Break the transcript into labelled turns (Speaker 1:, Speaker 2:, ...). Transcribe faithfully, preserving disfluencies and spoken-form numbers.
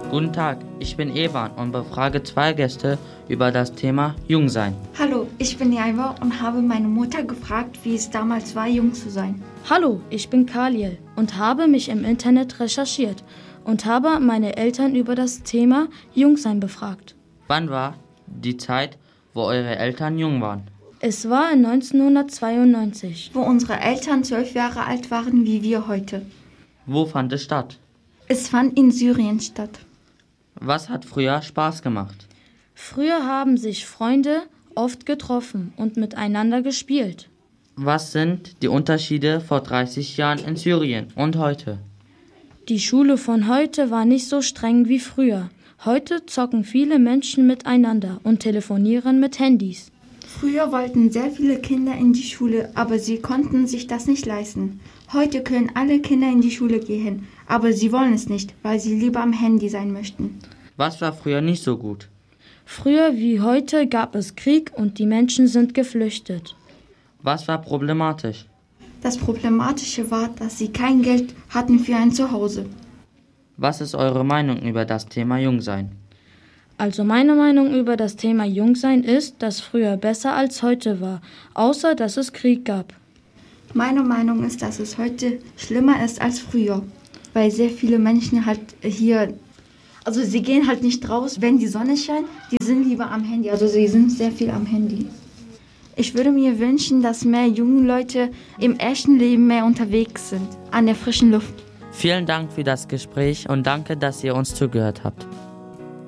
Speaker 1: Guten Tag, ich bin Evan und befrage zwei Gäste über das Thema Jungsein.
Speaker 2: Hallo, ich bin Jaiva und habe meine Mutter gefragt, wie es damals war, jung zu sein.
Speaker 3: Hallo, ich bin Kaliel und habe mich im Internet recherchiert und habe meine Eltern über das Thema Jungsein befragt.
Speaker 1: Wann war die Zeit, wo eure Eltern jung waren?
Speaker 3: Es war in neunzehnhundertzweiundneunzig.
Speaker 2: Wo unsere Eltern zwölf Jahre alt waren, wie wir heute.
Speaker 1: Wo fand es statt?
Speaker 2: Es fand in Syrien statt.
Speaker 1: Was hat früher Spaß gemacht?
Speaker 3: Früher haben sich Freunde oft getroffen und miteinander gespielt.
Speaker 1: Was sind die Unterschiede vor dreißig Jahren in Syrien und heute?
Speaker 3: Die Schule von heute war nicht so streng wie früher. Heute zocken viele Menschen miteinander und telefonieren mit Handys.
Speaker 2: Früher wollten sehr viele Kinder in die Schule, aber sie konnten sich das nicht leisten. Heute können alle Kinder in die Schule gehen, aber sie wollen es nicht, weil sie lieber am Handy sein möchten.
Speaker 1: Was war früher nicht so gut?
Speaker 3: Früher wie heute gab es Krieg und die Menschen sind geflüchtet.
Speaker 1: Was war problematisch?
Speaker 2: Das Problematische war, dass sie kein Geld hatten für ein Zuhause.
Speaker 1: Was ist eure Meinung über das Thema Jungsein?
Speaker 3: Also meine Meinung über das Thema Jungsein ist, dass früher besser als heute war, außer dass es Krieg gab.
Speaker 2: Meine Meinung ist, dass es heute schlimmer ist als früher, weil sehr viele Menschen halt hier, also sie gehen halt nicht raus, wenn die Sonne scheint, die sind lieber am Handy, also sie sind sehr viel am Handy. Ich würde mir wünschen, dass mehr junge Leute im echten Leben mehr unterwegs sind, an der frischen Luft.
Speaker 1: Vielen Dank für das Gespräch und danke, dass ihr uns zugehört habt.